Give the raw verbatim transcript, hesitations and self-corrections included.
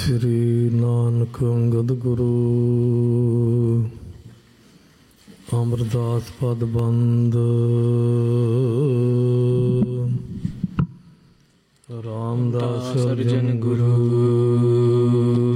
ਸ੍ਰੀ ਨਾਨਕ ਅੰਗਦ ਗੁਰੂ ਅਮਰਦਾਸ ਪਦ ਬੰਦ ਰਾਮਦਾਸ ਅਰਜਨ ਗੁਰੂ